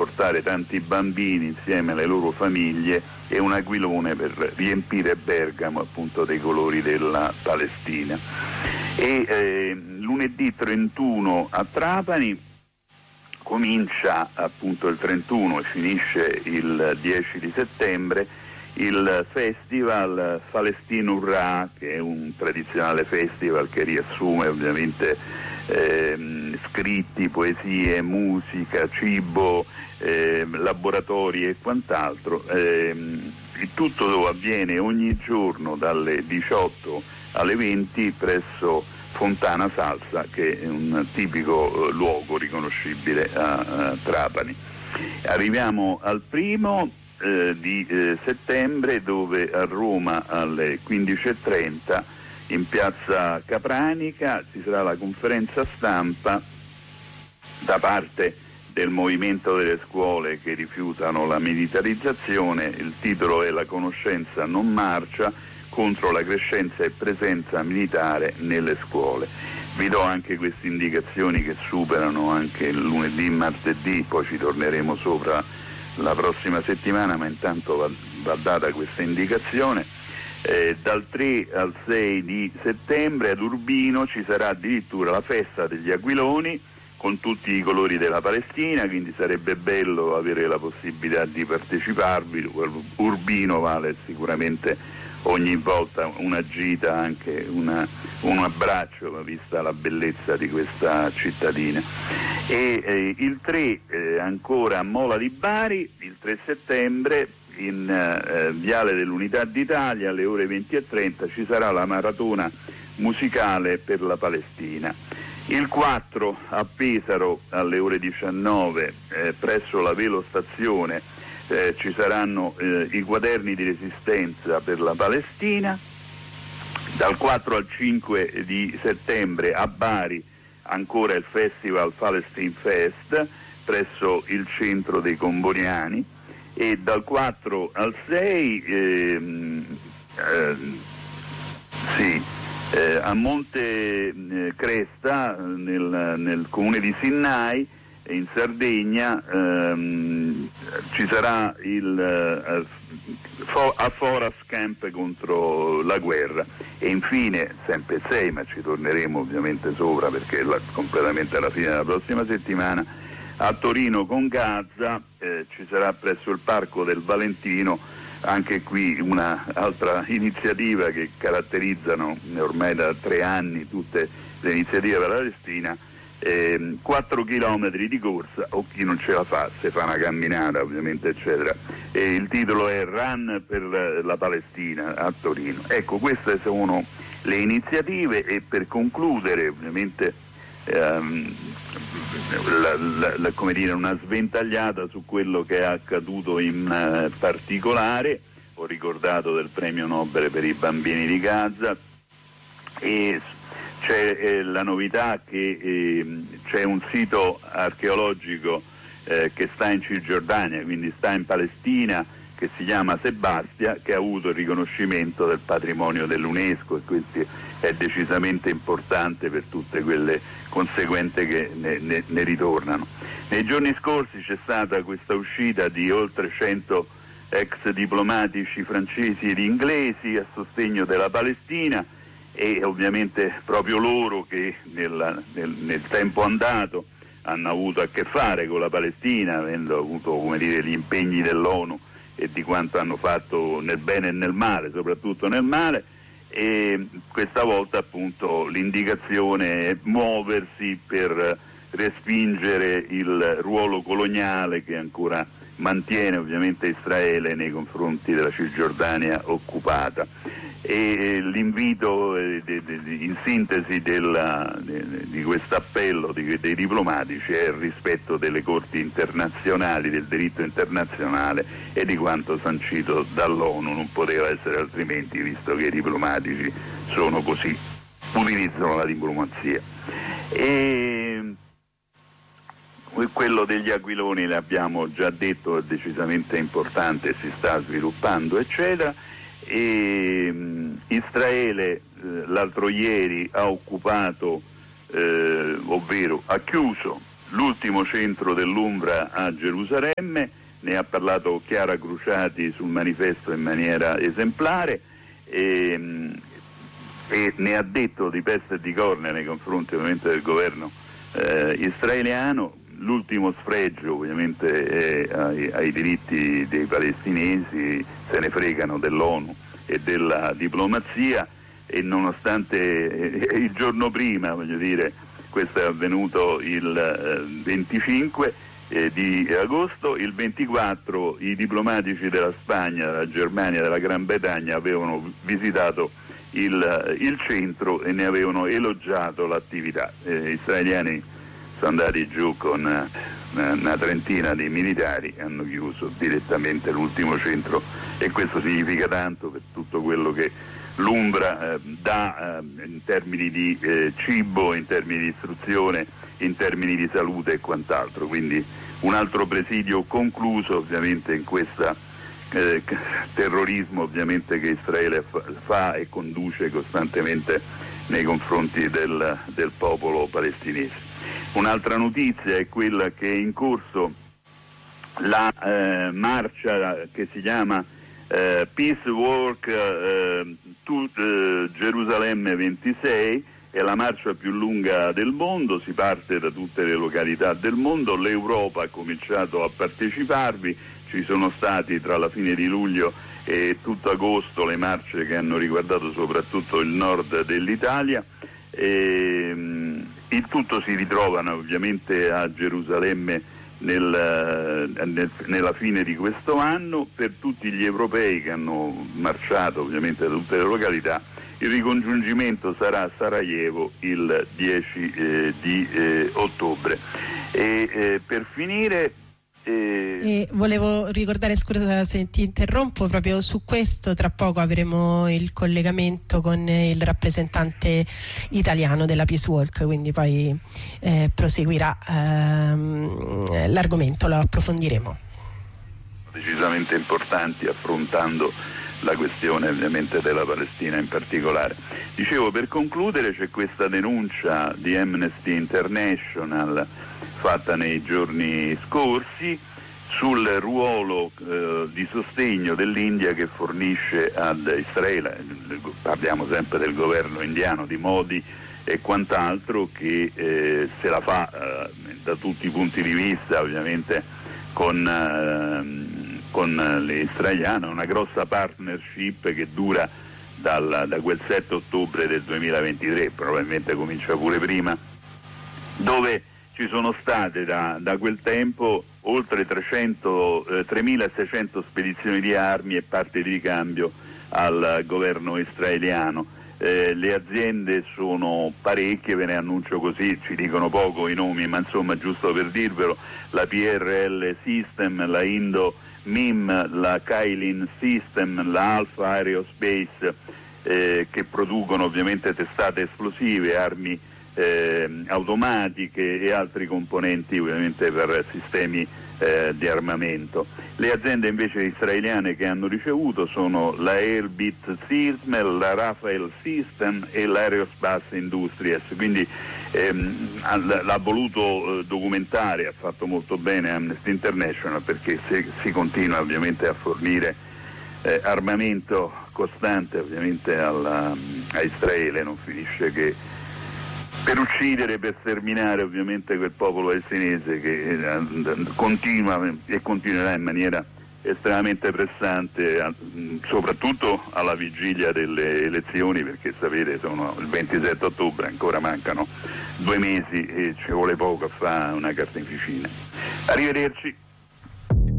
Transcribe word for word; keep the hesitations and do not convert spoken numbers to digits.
portare tanti bambini insieme alle loro famiglie e un aquilone per riempire Bergamo appunto dei colori della Palestina. E eh, lunedì trentuno a Trapani comincia appunto il trentuno e finisce il dieci di settembre il festival Palestino Urrà, che è un tradizionale festival che riassume ovviamente eh, scritti, poesie, musica, cibo, eh, laboratori e quant'altro. Eh, il tutto dove avviene ogni giorno dalle diciotto alle venti presso Fontana Salsa, che è un tipico eh, luogo riconoscibile a, a Trapani. Arriviamo al primo eh, di eh, settembre, dove a Roma alle quindici e trenta in piazza Capranica ci sarà la conferenza stampa da parte del movimento delle scuole che rifiutano la militarizzazione. Il titolo è La conoscenza non marcia contro la crescenza e presenza militare nelle scuole. Vi do anche queste indicazioni che superano anche il lunedì e martedì, poi ci torneremo sopra la prossima settimana, ma intanto va, va data questa indicazione. Eh, dal tre al sei di settembre ad Urbino ci sarà addirittura la festa degli aquiloni con tutti i colori della Palestina, quindi sarebbe bello avere la possibilità di parteciparvi. Urbino vale sicuramente ogni volta una gita, anche una, un abbraccio, vista la bellezza di questa cittadina. E eh, il tre eh, ancora a Mola di Bari, il tre settembre in eh, Viale dell'Unità d'Italia alle ore venti e trenta ci sarà la maratona musicale per la Palestina. Il quattro a Pesaro alle ore diciannove eh, presso la Velostazione eh, ci saranno eh, i quaderni di resistenza per la Palestina. Dal quattro al cinque di settembre a Bari ancora il Festival Palestine Fest presso il centro dei Comboniani, e dal quattro al sei ehm, eh, sì, eh, a Monte eh, Cresta nel, nel comune di Sinnai in Sardegna ehm, ci sarà il eh, fo, a Foras Camp contro la guerra. E infine sempre sei, ma ci torneremo ovviamente sopra perché è la, completamente alla fine della prossima settimana, a Torino con Gaza eh, ci sarà presso il Parco del Valentino anche qui un'altra iniziativa che caratterizzano ormai da tre anni tutte le iniziative per la Palestina. Eh, quattro chilometri di corsa, o chi non ce la fa se fa una camminata ovviamente eccetera, e il titolo è Run per la Palestina a Torino. Ecco, queste sono le iniziative, e per concludere ovviamente ehm, la, la, la, come dire, una sventagliata su quello che è accaduto in uh, particolare. Ho ricordato del premio Nobel per i bambini di Gaza, e c'è eh, la novità che eh, c'è un sito archeologico eh, che sta in Cisgiordania, quindi sta in Palestina, che si chiama Sebastia, che ha avuto il riconoscimento del patrimonio dell'UNESCO, e questo è decisamente importante per tutte quelle conseguenze che ne, ne, ne ritornano. Nei giorni scorsi c'è stata questa uscita di oltre cento ex diplomatici francesi ed inglesi a sostegno della Palestina, e ovviamente proprio loro che nel, nel, nel tempo andato hanno avuto a che fare con la Palestina, avendo avuto, come dire, gli impegni dell'ONU e di quanto hanno fatto nel bene e nel male, soprattutto nel male. E questa volta appunto l'indicazione è muoversi per respingere il ruolo coloniale che ancora mantiene ovviamente Israele nei confronti della Cisgiordania occupata. E l'invito eh, de, de, de, in sintesi della, de, di questo appello di, dei diplomatici è il rispetto delle corti internazionali, del diritto internazionale e di quanto sancito dall'ONU. Non poteva essere altrimenti, visto che i diplomatici sono così, utilizzano la diplomazia. E quello degli aquiloni l'abbiamo già detto, è decisamente importante, si sta sviluppando eccetera. E um, Israele eh, l'altro ieri ha occupato, eh, ovvero ha chiuso l'ultimo centro dell'UNRWA a Gerusalemme, ne ha parlato Chiara Cruciati sul manifesto in maniera esemplare e, e ne ha detto di peste e di corna nei confronti ovviamente del governo eh, israeliano. L'ultimo sfregio ovviamente è ai, ai diritti dei palestinesi, se ne fregano dell'ONU e della diplomazia, e nonostante eh, il giorno prima, voglio dire, questo è avvenuto il eh, venticinque eh, di agosto, il ventiquattro i diplomatici della Spagna, della Germania, della Gran Bretagna avevano visitato il, il centro e ne avevano elogiato l'attività. Eh, israeliani sono andati giù con una, una trentina di militari, hanno chiuso direttamente l'ultimo centro, e questo significa tanto per tutto quello che l'UNRWA eh, dà eh, in termini di eh, cibo, in termini di istruzione, in termini di salute e quant'altro. Quindi un altro presidio concluso ovviamente in questo eh, terrorismo ovviamente che Israele fa, fa e conduce costantemente nei confronti del, del popolo palestinese. Un'altra notizia è quella che è in corso la eh, marcia che si chiama eh, Peace Walk eh, to eh, Gerusalemme ventisei, è la marcia più lunga del mondo, si parte da tutte le località del mondo, l'Europa ha cominciato a parteciparvi, ci sono stati tra la fine di luglio e tutto agosto le marce che hanno riguardato soprattutto il nord dell'Italia. E, il tutto si ritrovano ovviamente a Gerusalemme nel, nel, nella fine di questo anno. Per tutti gli europei che hanno marciato ovviamente da tutte le località, il ricongiungimento sarà a Sarajevo il dieci eh, di eh, ottobre. E eh, per finire E... E volevo ricordare, scusa se ti interrompo, proprio su questo tra poco avremo il collegamento con il rappresentante italiano della Peace Walk, quindi poi eh, proseguirà ehm, l'argomento, lo approfondiremo. Decisamente importanti, affrontando la questione ovviamente della Palestina in particolare. Dicevo, per concludere, c'è questa denuncia di Amnesty International fatta nei giorni scorsi sul ruolo eh, di sostegno dell'India che fornisce ad Israele. Parliamo sempre del governo indiano, di Modi e quant'altro, che eh, se la fa eh, da tutti i punti di vista ovviamente con, eh, con l'israeliano, una grossa partnership che dura dal, da quel sette ottobre del duemilaventitré, probabilmente comincia pure prima, dove ci sono state da, da quel tempo oltre trecento, eh, tremilaseicento spedizioni di armi e parti di ricambio al governo israeliano. Eh, le aziende sono parecchie, ve ne annuncio così, ci dicono poco i nomi, ma insomma giusto per dirvelo: la P R L System, la Indo M I M, la Kailin System, la Alpha Aerospace, eh, che producono ovviamente testate esplosive, armi Eh, automatiche e altri componenti ovviamente per sistemi eh, di armamento. Le aziende invece israeliane che hanno ricevuto sono la Airbit System, la Rafael System e l'Aerospace Industries, quindi ehm, l'ha voluto eh, documentare, ha fatto molto bene Amnesty International, perché se si continua ovviamente a fornire eh, armamento costante ovviamente alla, a Israele, non finisce che per uccidere, per sterminare ovviamente quel popolo palestinese che eh, continua e continuerà in maniera estremamente pressante, a, soprattutto alla vigilia delle elezioni, perché sapete sono il ventisette ottobre, ancora mancano due mesi e ci vuole poco a fare una carneficina. Arrivederci.